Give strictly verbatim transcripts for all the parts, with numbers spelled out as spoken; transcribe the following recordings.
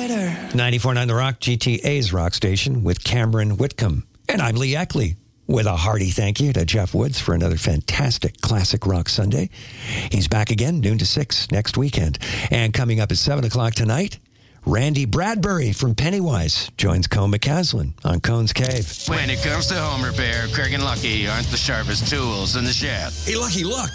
better. ninety-four point nine The Rock, G T A's rock station with Cameron Whitcomb. And I'm Lee Eckley with a hearty thank you to Jeff Woods for another fantastic Classic Rock Sunday. He's back again, noon to six next weekend. And coming up at seven o'clock tonight, Randy Bradbury from Pennywise joins Cone McCaslin on Cone's Cave. When it comes to home repair, Craig and Lucky aren't the sharpest tools in the shed. Hey, Lucky, look.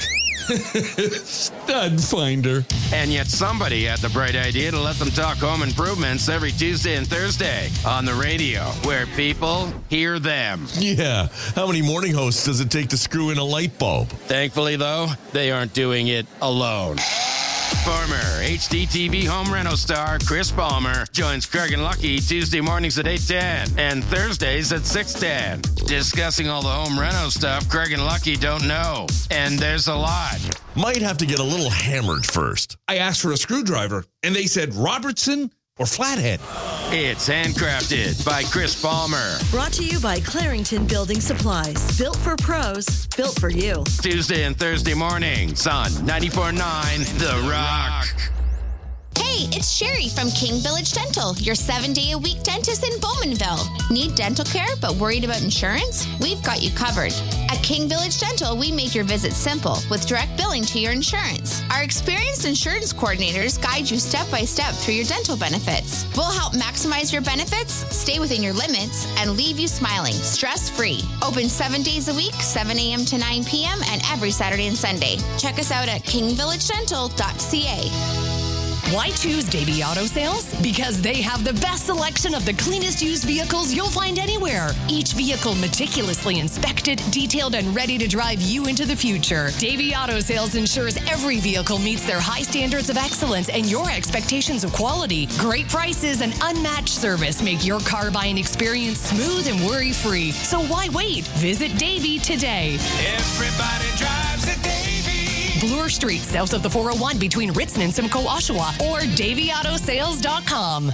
Stud finder. And yet somebody had the bright idea to let them talk home improvements every Tuesday and Thursday on the radio, where people hear them. Yeah. How many morning hosts does it take to screw in a light bulb? Thankfully, though, they aren't doing it alone. Former H D T V home reno star Chris Palmer joins Craig and Lucky Tuesday mornings at eight ten and Thursdays at six ten, discussing all the home reno stuff Craig and Lucky don't know. And there's a lot. Might have to get a little hammered first. I asked for a screwdriver, and they said Robertson or Flathead. It's handcrafted by Chris Palmer. Brought to you by Clarington Building Supplies. Built for pros, built for you. Tuesday and Thursday mornings on ninety-four point nine The Rock. Hey, it's Sherry from King Village Dental, your seven-day-a-week dentist in Bowmanville. Need dental care but worried about insurance? We've got you covered. At King Village Dental, we make your visit simple with direct billing to your insurance. Our experienced insurance coordinators guide you step-by-step through your dental benefits. We'll help maximize your benefits, stay within your limits, and leave you smiling, stress-free. Open seven days a week, seven a.m. to nine p.m., and every Saturday and Sunday. Check us out at king village dental dot c a. Why choose Davey Auto Sales? Because they have the best selection of the cleanest used vehicles you'll find anywhere. Each vehicle meticulously inspected, detailed, and ready to drive you into the future. Davey Auto Sales ensures every vehicle meets their high standards of excellence and your expectations of quality. Great prices and unmatched service make your car buying experience smooth and worry-free. So why wait? Visit Davey today. Everybody drives a Davy. Bloor Street, south of the four oh one between Ritson and Simcoe, Oshawa, or davey auto sales dot com.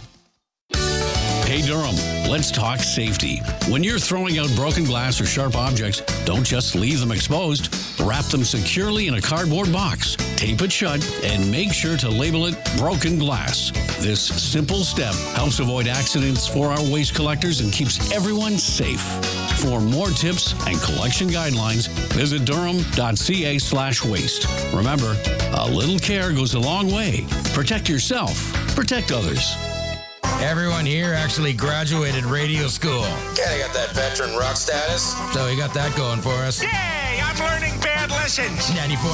Hey Durham, let's talk safety. When you're throwing out broken glass or sharp objects, don't just leave them exposed. Wrap them securely in a cardboard box, tape it shut, and make sure to label it broken glass. This simple step helps avoid accidents for our waste collectors and keeps everyone safe. For more tips and collection guidelines, visit durham.ca slash waste. Remember, a little care goes a long way. Protect yourself. Protect others. Everyone here actually graduated radio school. Yeah, I got that veteran rock status. So we got that going for us. Yay, I'm learning bad lessons. ninety-four